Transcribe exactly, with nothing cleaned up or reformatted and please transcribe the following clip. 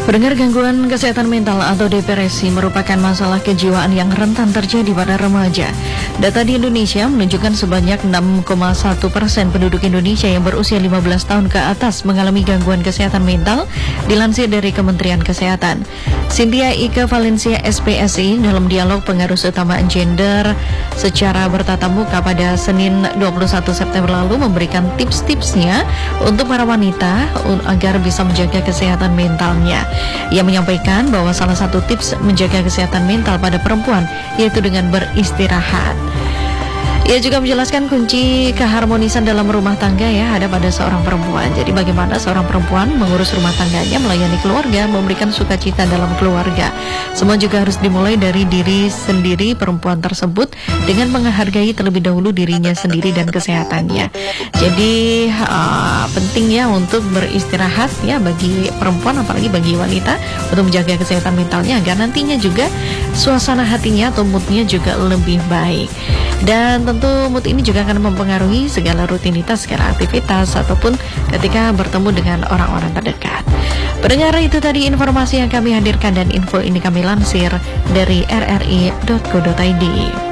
Pendengar, gangguan kesehatan mental atau depresi merupakan masalah kejiwaan yang rentan terjadi pada remaja. Data di Indonesia menunjukkan sebanyak enam koma satu persen penduduk Indonesia yang berusia lima belas tahun ke atas mengalami gangguan kesehatan mental, dilansir dari Kementerian Kesehatan. Cynthia Ike Valencia S P S I dalam dialog pengarus utama gender secara bertatap muka pada Senin dua puluh satu September lalu memberikan tips-tipsnya untuk para wanita agar bisa menjaga kesehatan mentalnya. Ia menyampaikan bahwa salah satu tips menjaga kesehatan mental pada perempuan yaitu dengan beristirahat. Ia juga menjelaskan kunci keharmonisan dalam rumah tangga ya ada pada seorang perempuan. Jadi bagaimana seorang perempuan mengurus rumah tangganya, melayani keluarga, memberikan sukacita dalam keluarga. Semua juga harus dimulai dari diri sendiri perempuan tersebut dengan menghargai terlebih dahulu dirinya sendiri dan kesehatannya. Jadi uh, penting ya untuk beristirahat ya bagi perempuan, apalagi bagi wanita, untuk menjaga kesehatan mentalnya agar nantinya juga suasana hatinya atau moodnya juga lebih baik. Dan tentu mood ini juga akan mempengaruhi segala rutinitas, segala aktivitas ataupun ketika bertemu dengan orang-orang terdekat. Pendengar, itu tadi informasi yang kami hadirkan dan info ini kami lansir dari r r i titik co titik i d.